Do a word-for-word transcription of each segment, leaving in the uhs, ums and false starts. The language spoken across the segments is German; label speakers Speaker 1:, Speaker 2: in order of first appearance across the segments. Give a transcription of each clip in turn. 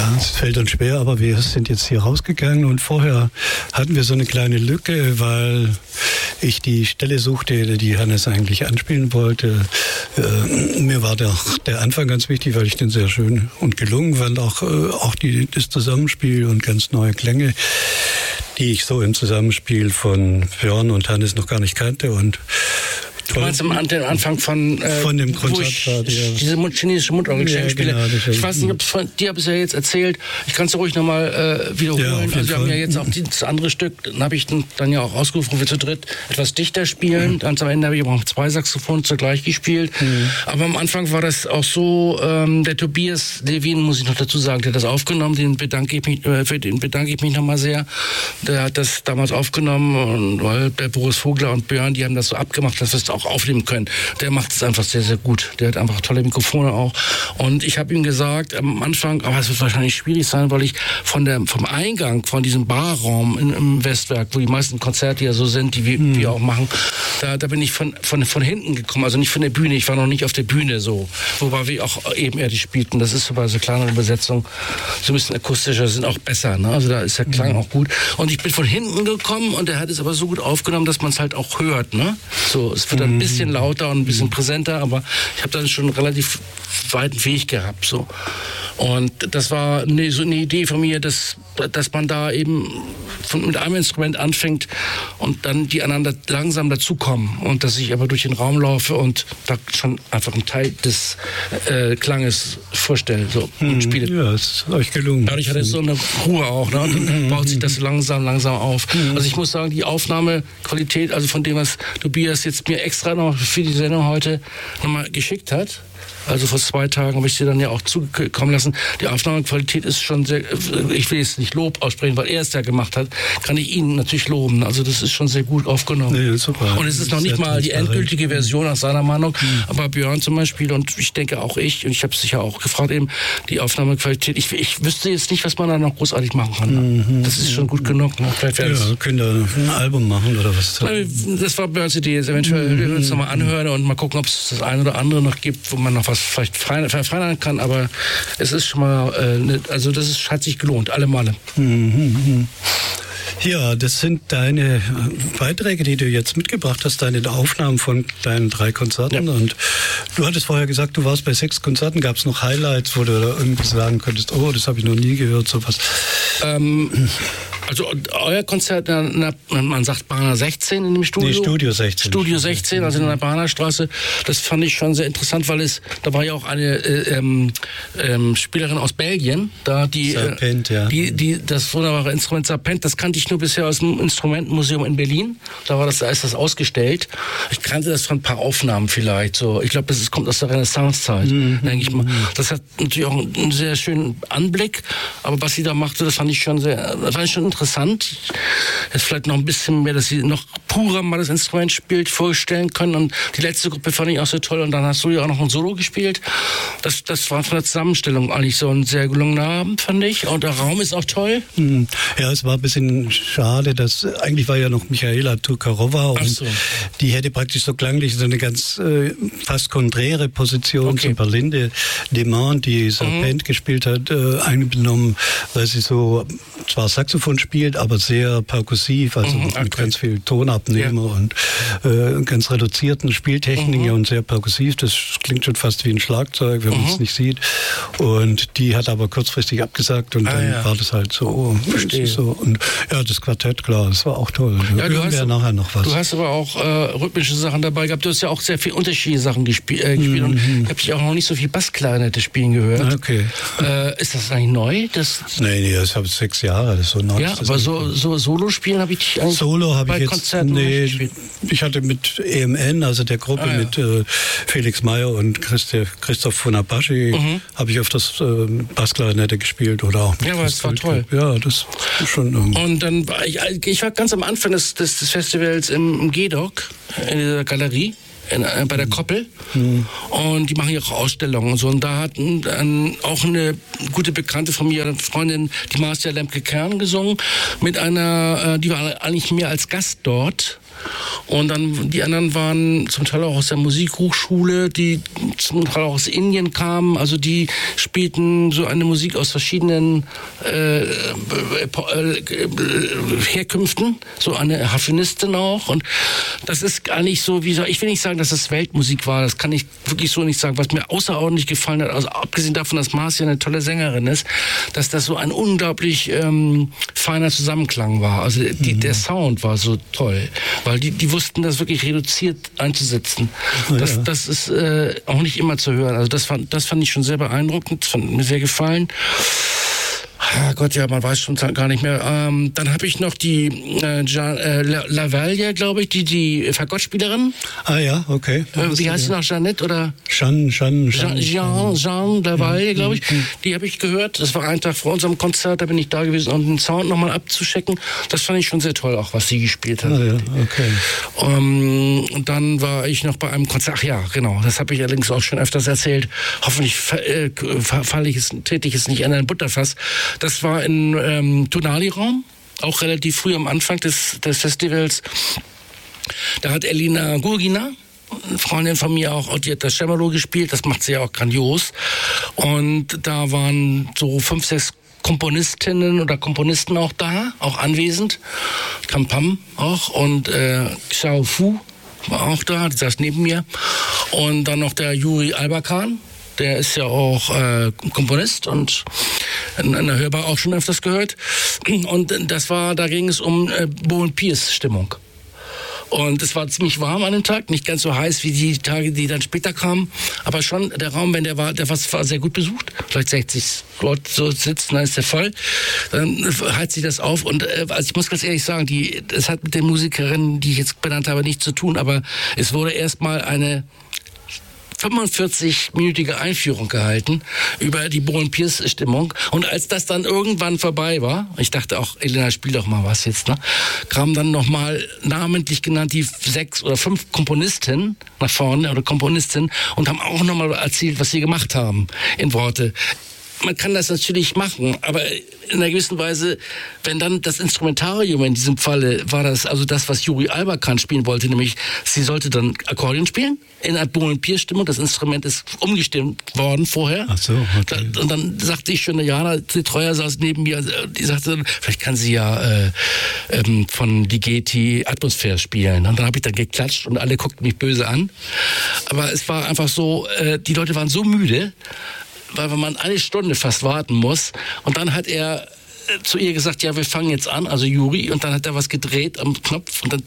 Speaker 1: Ja, es fällt uns schwer, aber wir sind jetzt hier rausgegangen und vorher hatten wir so eine kleine Lücke, weil ich die Stelle suchte, die Hannes eigentlich anspielen wollte. Äh, mir war der, der Anfang ganz wichtig, weil ich den sehr schön und gelungen fand, auch, äh, auch die, das Zusammenspiel und ganz neue Klänge, die ich so im Zusammenspiel von Björn und Hannes noch gar nicht kannte. Und
Speaker 2: du meinst am Anfang von, äh,
Speaker 1: von dem
Speaker 2: wo ich diese chinesische Mundorgel ja, spiele. Genau, ich weiß nicht, ob von dir habe ich ja jetzt erzählt. Ich kann es ruhig nochmal äh, wiederholen. Ja, also wir haben ja jetzt auch das andere Stück, dann habe ich dann ja auch ausgerufen, wo wir zu dritt etwas dichter spielen. Mhm. Ganz am Ende habe ich aber auch zwei Saxophone zugleich gespielt. Mhm. Aber am Anfang war das auch so, ähm, der Tobias Levin, muss ich noch dazu sagen, der hat das aufgenommen, den bedanke ich mich, äh, für den bedanke ich mich nochmal sehr. Der hat das damals aufgenommen, und, weil der Boris Vogler und Björn, die haben das so abgemacht, dass wir es auch aufnehmen können. Der macht es einfach sehr, sehr gut. Der hat einfach tolle Mikrofone auch. Und ich habe ihm gesagt, am Anfang, aber es wird wahrscheinlich schwierig sein, weil ich von der, vom Eingang, von diesem Barraum in, im Westwerk, wo die meisten Konzerte ja so sind, die wir, hm. wir auch machen, da, da bin ich von, von, von hinten gekommen, also nicht von der Bühne. Ich war noch nicht auf der Bühne so. Wobei wir auch ebenerdig spielten. Das ist so bei so kleineren Besetzungen so ein bisschen akustischer, sind auch besser. Ne? Also da ist der Klang hm. auch gut. Und ich bin von hinten gekommen und er hat es aber so gut aufgenommen, dass man es halt auch hört. Ne? So, es wird dann ein bisschen lauter und ein bisschen präsenter, aber ich habe dann schon einen relativ weiten Weg gehabt. So. Und das war eine, so eine Idee von mir, dass, dass man da eben von, mit einem Instrument anfängt und dann die anderen langsam dazukommen. Und dass ich aber durch den Raum laufe und da schon einfach einen Teil des äh, Klanges vorstelle so, und
Speaker 1: mhm.
Speaker 2: spiele.
Speaker 1: Ja, ist euch gelungen.
Speaker 2: Dadurch hat es so eine Ruhe auch. Ne? Und dann baut sich das langsam, langsam auf. Mhm. Also ich muss sagen, die Aufnahmequalität, also von dem, was Tobias jetzt mir extra noch für die Sendung heute nochmal geschickt hat, also vor zwei Tagen habe ich sie dann ja auch zukommen lassen. Die Aufnahmequalität ist schon sehr, ich will jetzt nicht Lob aussprechen, weil er es ja gemacht hat, kann ich ihn natürlich loben. Also das ist schon sehr gut aufgenommen. Nee, super. Und es ist noch nicht mal die endgültige Version nach seiner Meinung, mhm. aber Björn zum Beispiel und ich denke auch ich, und ich habe es sicher auch gefragt eben, die Aufnahmequalität, ich, ich wüsste jetzt nicht, was man da noch großartig machen kann. Mhm. Das ist schon gut genug. Ne? Vielleicht
Speaker 1: ja, können da ein Album machen oder was?
Speaker 2: Das war Björns Idee. Eventuell mhm. wir werden uns nochmal anhören und mal gucken, ob es das eine oder andere noch gibt, wo man noch was vielleicht verfeinern kann, aber es ist schon mal, äh, ne, also das ist, hat sich gelohnt, alle Male.
Speaker 1: Mhm. Ja, das sind deine Beiträge, die du jetzt mitgebracht hast, deine Aufnahmen von deinen drei Konzerten. Ja. Und du hattest vorher gesagt, du warst bei sechs Konzerten. Gab es noch Highlights, wo du da irgendwie sagen könntest, oh, das habe ich noch nie gehört, sowas?
Speaker 2: Ähm, also euer Konzert, na, na, man sagt Bahner sechzehn in dem Studio.
Speaker 1: Nee, Studio sechzehn.
Speaker 2: Studio sechzehn, also in der Bahnerstraße. Das fand ich schon sehr interessant, weil es, da war ja auch eine äh, ähm, ähm, Spielerin aus Belgien, da die,
Speaker 1: Serpent, ja.
Speaker 2: die, die das wunderbare Instrument Serpent, das kannte ich nur bisher aus dem Instrumentenmuseum in Berlin. Da war das, da ist das ausgestellt. Ich kannte das von ein paar Aufnahmen vielleicht. So, ich glaube, das ist, kommt aus der Renaissancezeit, mhm. denke ich mal. Das hat natürlich auch einen, einen sehr schönen Anblick, aber was sie da machte, das fand ich schon sehr, das fand ich schon interessant. Jetzt vielleicht noch ein bisschen mehr, dass sie noch purer mal das Instrument spielt, vorstellen können. Und die letzte Gruppe fand ich auch so toll. Und dann hast du ja auch noch ein Solo gespielt. Das, das war von der Zusammenstellung eigentlich so ein sehr gelungener Abend, fand ich. Und der Raum ist auch toll.
Speaker 1: Ja, es war ein bisschen schade, dass eigentlich war ja noch Michaela Turkarova und so. Die hätte praktisch so klanglich so eine ganz äh, fast konträre Position okay. zu Berlinde Demand, die Serpent mhm. gespielt hat, äh, eingenommen, weil sie so zwar Saxophon spielt, aber sehr perkussiv, also mhm, okay. mit ganz viel Tonabnehmer ja. und äh, ganz reduzierten Spieltechniken mhm. und sehr perkussiv. Das klingt schon fast wie ein Schlagzeug, wenn mhm. man es nicht sieht. Und die hat aber kurzfristig abgesagt und ah, dann ja. war das halt so.
Speaker 2: Verstehe.
Speaker 1: so. Und ja, das Quartett, klar, das war auch toll.
Speaker 2: Ja, du hast,
Speaker 1: ja nachher noch was.
Speaker 2: Du hast aber auch äh, rhythmische Sachen dabei gehabt. Du hast ja auch sehr viel unterschiedliche Sachen gespiel, äh, gespielt. Mhm. Und ich habe dich auch noch nicht so viel Bassklarinette spielen gehört.
Speaker 1: Okay.
Speaker 2: Äh, ist das eigentlich neu? Das
Speaker 1: nee, nee, das habe ich sechs Jahre. Das ist so neu.
Speaker 2: Ja, aber so, so Solo-Spielen habe ich eigentlich
Speaker 1: Solo habe ich jetzt,
Speaker 2: Konzerten
Speaker 1: nee, gespielt. Ich hatte mit E M N, also der Gruppe ah, ja. mit äh, Felix Meyer und Christi, Christoph von Apache, mhm. habe ich öfters äh, Bassklarinette gespielt oder auch mit
Speaker 2: Ja, aber es war toll.
Speaker 1: Ja, das ist schon irgendwie.
Speaker 2: Und dann war ich, ich war ganz am Anfang des, des, des Festivals im, im G-Doc, in dieser Galerie. In, äh, bei der Koppel mhm. und die machen ja auch Ausstellungen und so und da hat ein, auch eine gute Bekannte von mir, eine Freundin, die Marcia Lemke-Kern gesungen mit einer, äh, die war eigentlich mehr als Gast dort Und dann die anderen waren zum Teil auch aus der Musikhochschule, die zum Teil auch aus Indien kamen. Also die spielten so eine Musik aus verschiedenen äh, äh, äh, Herkünften. So eine Harfenistin auch. Und das ist gar nicht so, wie soll ich will nicht sagen, dass das Weltmusik war. Das kann ich wirklich so nicht sagen. Was mir außerordentlich gefallen hat, also abgesehen davon, dass Marcia eine tolle Sängerin ist, dass das so ein unglaublich ähm, feiner Zusammenklang war. Also die, mhm. der Sound war so toll, weil die, die wussten das wirklich reduziert einzusetzen. Das, ja. das ist äh, auch nicht immer zu hören. Also das fand, das fand ich schon sehr beeindruckend, das fand mir sehr gefallen. Ah Gott, ja, man weiß schon gar nicht mehr. Ähm, dann habe ich noch die äh, Jean, äh, Lavalier, glaube ich, die, die Fagottspielerin.
Speaker 1: Ah ja, okay.
Speaker 2: Äh, wie heißt sie noch, Jeanette oder?
Speaker 1: Jean, Jean, Jean.
Speaker 2: Jean, Jean Lavalier, glaube ich. Die habe ich gehört. Das war ein Tag vor unserem Konzert, da bin ich da gewesen, um den Sound nochmal abzuchecken. Das fand ich schon sehr toll, auch was sie gespielt hat.
Speaker 1: Ah ja, okay.
Speaker 2: Um, und dann war ich noch bei einem Konzert. Ach ja, genau, das habe ich allerdings auch schon öfters erzählt. Hoffentlich äh, falle ich es, trete ich es nicht an ein Butterfass. Das war in ähm, Tonali-Raum, auch relativ früh am Anfang des, des Festivals. Da hat Elina Gurgina, eine Freundin von mir auch, die hat das Cembalo gespielt, das macht sie ja auch grandios. Und da waren so fünf, sechs Komponistinnen oder Komponisten auch da, auch anwesend. Kampam auch und äh, Xiao Fu war auch da, die saß neben mir. Und dann noch der Juri Albakan. Der ist ja auch äh, Komponist und in, in der Hörbar auch schon öfters gehört. Und das war, da ging es um äh, Bo und Piers Stimmung. Und es war ziemlich warm an dem Tag, nicht ganz so heiß wie die Tage, die dann später kamen. Aber schon der Raum, wenn der war, der war sehr gut besucht. Vielleicht sechzig Leute so sitzen, dann ist der voll. Dann heizt sich das auf. Und äh, also ich muss ganz ehrlich sagen, die, das hat mit den Musikerinnen, die ich jetzt benannt habe, nichts zu tun. Aber es wurde erstmal eine fünfundvierzig-minütige Einführung gehalten über die Bo und Piers Stimmung. Und als das dann irgendwann vorbei war, ich dachte auch, Elena, spiel doch mal was jetzt, ne? Kamen dann nochmal namentlich genannt die sechs oder fünf Komponisten nach vorne oder Komponistinnen und haben auch nochmal erzählt, was sie gemacht haben in Worte. Man kann das natürlich machen, aber in einer gewissen Weise, wenn dann das Instrumentarium in diesem Falle war das, also das, was Juri Albakan spielen wollte, nämlich sie sollte dann Akkordeon spielen in einer Bo und Piers Stimmung. Das Instrument ist umgestimmt worden vorher.
Speaker 1: Ach so, okay.
Speaker 2: Da, und dann sagte ich schon, Jana, die Treuer saß neben mir, die sagte, vielleicht kann sie ja äh, ähm, von Ligeti Atmosphäre spielen. Und dann habe ich dann geklatscht und alle guckten mich böse an. Aber es war einfach so, äh, die Leute waren so müde, weil man eine Stunde fast warten muss. Und dann hat er zu ihr gesagt, ja, wir fangen jetzt an, also Juri. Und dann hat er was gedreht am Knopf und dann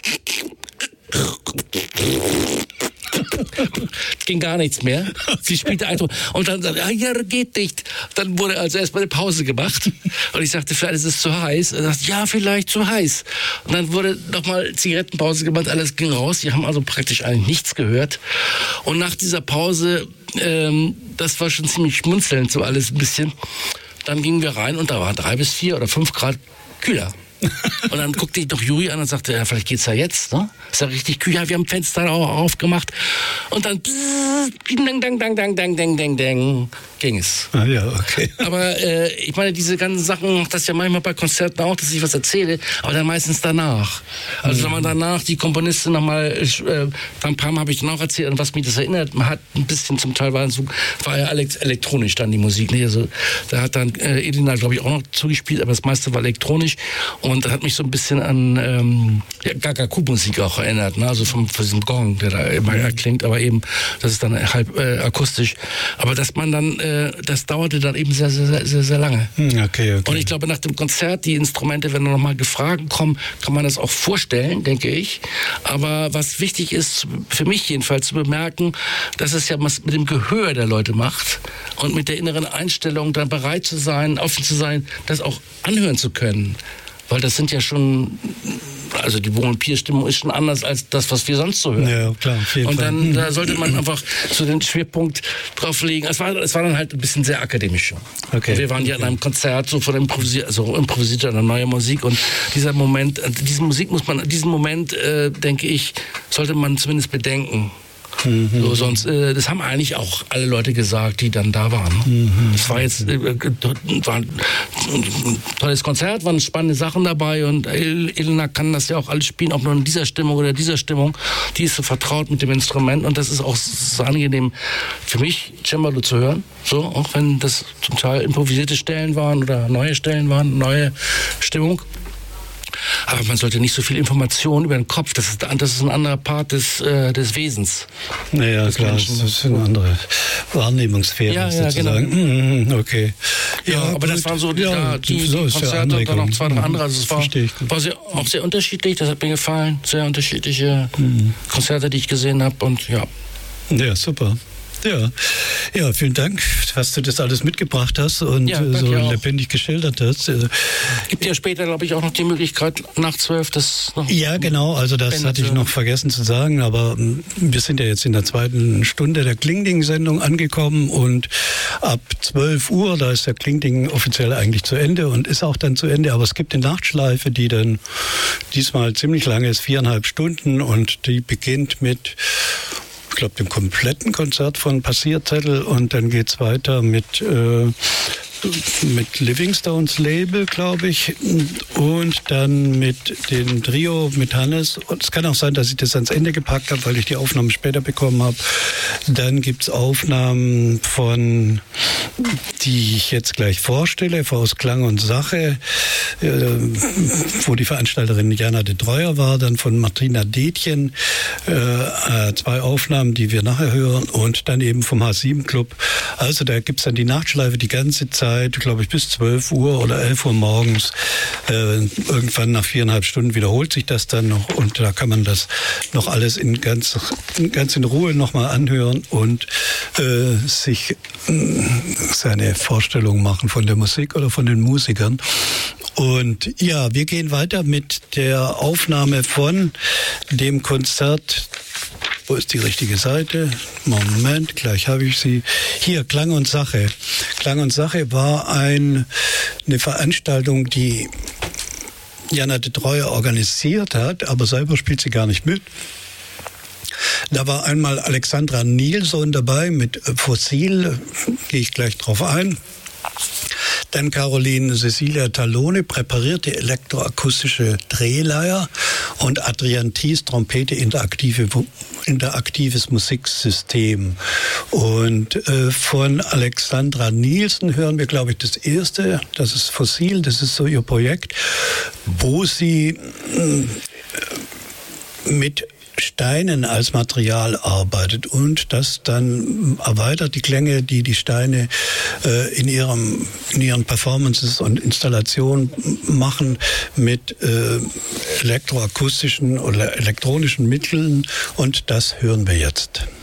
Speaker 2: es ging gar nichts mehr. Sie spielte einfach und dann sagte, ja, geht nicht. Dann wurde also erstmal eine Pause gemacht und ich sagte, vielleicht ist es zu heiß. Und er sagte, ja, vielleicht zu heiß. Und dann wurde nochmal Zigarettenpause gemacht, alles ging raus. Die haben also praktisch eigentlich nichts gehört. Und nach dieser Pause, ähm, das war schon ziemlich schmunzelnd, so alles ein bisschen. Dann gingen wir rein und da waren drei bis vier oder fünf Grad kühler. Und dann guckte ich noch Juri an und sagte, ja, vielleicht geht's ja jetzt, ne? Ist ja richtig kühl, ja, wir haben Fenster auch aufgemacht. Und dann bzzz, dang, dang, dang, dang, dang, dang, dang, dang, ging es.
Speaker 1: Ah ja, okay.
Speaker 2: Aber äh, ich meine, diese ganzen Sachen macht das ja manchmal bei Konzerten auch, dass ich was erzähle, aber dann meistens danach. Also wenn man danach die Komponistin nochmal, äh, ein paar Mal habe ich dann auch erzählt, an was mich das erinnert, man hat ein bisschen zum Teil war, war ja elektronisch dann die Musik, ne? Also da hat dann äh, Elina, glaube ich, auch noch zugespielt, aber das meiste war elektronisch. Und das hat mich so ein bisschen an ähm, ja, Gagaku-Musik auch erinnert, ne? Also vom, von diesem Gong, der da immer erklingt, aber eben, das ist dann halb äh, akustisch. Aber dass man dann, äh, das dauerte dann eben sehr, sehr, sehr, sehr lange.
Speaker 1: Okay, okay.
Speaker 2: Und ich glaube, nach dem Konzert, die Instrumente, wenn noch mal Gefragen kommen, kann man das auch vorstellen, denke ich. Aber was wichtig ist, für mich jedenfalls zu bemerken, dass es ja was mit dem Gehör der Leute macht und mit der inneren Einstellung, dann bereit zu sein, offen zu sein, das auch anhören zu können. Weil das sind ja schon, also die Bo und Piers Stimmung ist schon anders als das, was wir sonst so hören.
Speaker 1: Ja, klar, auf jeden
Speaker 2: Und
Speaker 1: Fall.
Speaker 2: dann da sollte man einfach so den Schwerpunkt drauf legen. Es war, es war dann halt ein bisschen sehr akademisch.
Speaker 1: Okay.
Speaker 2: Und wir waren ja in einem Konzert so von improvisiert, also improvisiert eine neue Musik und dieser Moment, diese Musik muss man, diesen Moment, äh, denke ich, sollte man zumindest bedenken. Mhm. So, sonst, äh, das haben eigentlich auch alle Leute gesagt, die dann da waren. Mhm. Das war jetzt äh, war ein tolles Konzert, waren spannende Sachen dabei und Elena kann das ja auch alles spielen, ob nur in dieser Stimmung oder dieser Stimmung. Die ist so vertraut mit dem Instrument und das ist auch so angenehm für mich, Cembalo zu hören. So, auch wenn das zum Teil improvisierte Stellen waren oder neue Stellen waren, neue Stimmung. Aber man sollte nicht so viel Information über den Kopf, das ist, das ist ein anderer Part des, äh, des Wesens.
Speaker 1: Naja, des klar, Menschen. Das ist eine andere Wahrnehmungssphäre
Speaker 2: ja, ja,
Speaker 1: sozusagen. Genau. Mhm, okay.
Speaker 2: Ja, ja aber gut. Das waren so die, ja, die, die so Konzerte und dann noch zwei, drei andere. Also es war, war sehr, auch sehr unterschiedlich, das hat mir gefallen. Sehr unterschiedliche mhm. Konzerte, die ich gesehen habe und ja.
Speaker 1: Ja, super. Ja, ja, vielen Dank, dass du das alles mitgebracht hast und ja, so lebendig geschildert hast.
Speaker 2: Gibt ja später, glaube ich, auch noch die Möglichkeit, nach zwölf das noch...
Speaker 1: Ja, genau, also das hatte ich noch vergessen zu sagen, aber wir sind ja jetzt in der zweiten Stunde der Klingding-Sendung angekommen und ab zwölf Uhr, da ist der Klingding offiziell eigentlich zu Ende und ist auch dann zu Ende, aber es gibt eine Nachtschleife, die dann diesmal ziemlich lange ist, viereinhalb Stunden und die beginnt mit... ich glaube, dem kompletten Konzert von Passierzettel und dann geht's weiter mit, äh, mit Livingstones Label, glaube ich, und dann mit dem Trio, mit Hannes. Und es kann auch sein, dass ich das ans Ende gepackt habe, weil ich die Aufnahmen später bekommen habe. Dann gibt's Aufnahmen von, die ich jetzt gleich vorstelle, aus Klang und Sache, äh, wo die Veranstalterin Jana de Treuer war, dann von Martina Detjen, äh, zwei Aufnahmen, die wir nachher hören, und dann eben vom H sieben Club. Also da gibt's dann die Nachtschleife die ganze Zeit, glaube ich, bis zwölf Uhr oder elf Uhr morgens. Äh, irgendwann nach viereinhalb Stunden wiederholt sich das dann noch und da kann man das noch alles in ganz, ganz in Ruhe nochmal anhören und äh, sich äh, seine Vorstellung machen von der Musik oder von den Musikern. Und ja, wir gehen weiter mit der Aufnahme von dem Konzert. Wo ist die richtige Seite? Moment, gleich habe ich sie. Hier, Klang und Sache. Klang und Sache war ein, eine Veranstaltung, die Jana de Treuer organisiert hat, aber selber spielt sie gar nicht mit. Da war einmal Alexandra Nilsson dabei mit Fossil, gehe ich gleich drauf ein. Dann Caroline Cecilia Talone präparierte elektroakustische Drehleier und Adrian Thies Trompete interaktive, interaktives Musiksystem. Und äh, von Alexandra Nielsen hören wir, glaube ich, das erste, das ist Fossil, das ist so ihr Projekt, wo sie äh, mit Steinen als Material arbeitet und das dann erweitert die Klänge, die die Steine äh, in ihrem in ihren Performances und Installationen machen mit äh, elektroakustischen oder elektronischen Mitteln und das hören wir jetzt.